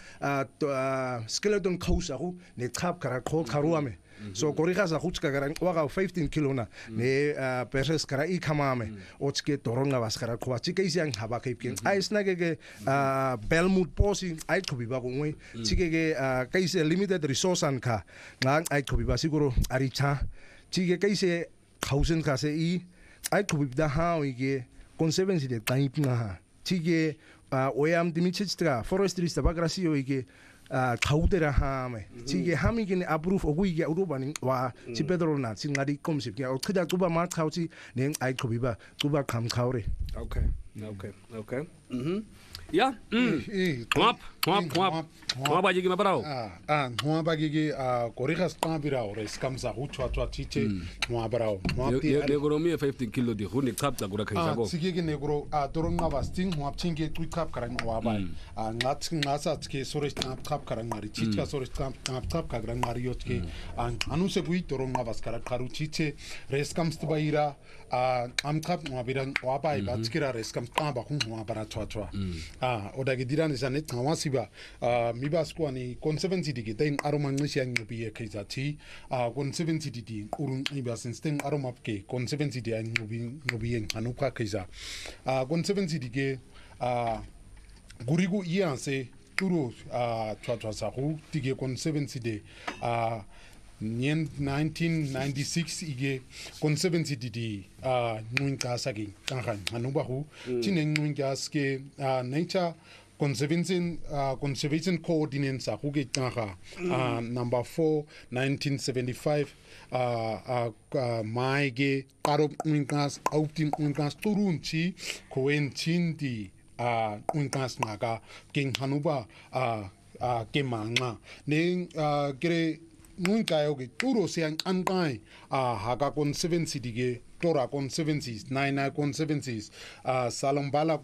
skeleton kausahu ne chap kara kho kharuame so koriga sa khutska kara waga 15 kilona ne perses kara I khamame otske toronga was kara khwachi keisiang haba kepken aisna ke belmut posi ai khobiba ngoi chike keise limited resource an kha ngang ai khobiba siguro aricha chike keise khausen ka se I ai khobida ha oige conservancy de taipna ha chige oyam dimichitra forestry stabagrasi oige kaudera hame chige hamigin approve oguige urubani wa chi pedrona chingari komsip ke khida tuba ma khauchi ne ai khobiba tuba kham khaure okay ya Hua bagi gimana berau? Hua bagi korikas tang berau, reskam sahu cuaca cice hua berau. Negro mi 15 kilo di hunik kap tak gura kaisa go. Sige negro dorong ngabas ting hua cingke tuik kap karang hua bai. Ngasa cike sore kap karang mari cica sore kap karang mari yot ke anu sebui dorong ngabas karang karu cice reskam sebaira am kap hua birang hua bai batskira reskam tang bakung hua bara cuaca. Oda gidiran isanet ngawasiba mibasku ani conservancy digi teng aroma ngisiang ngubi kaisa chi conservancy digi urun ibasen teng aroma ke conservancy di ngubi eng anuka kaisa conservancy digi gurigu ianse turu chwa sahu digi conservancy de 1996 ige conservancy digi nuin kasagi kanhan anubahu chineng nuin kaske nature conservation coordinates sa huge tanga number 4 1975 maige karop unkas outing unkas turunchi koenchin di unkas naga king hanuba kemanga ne gre nunkayo ge turo siang ankai haga conservancy dige tora conservancies 99 conservancies salambala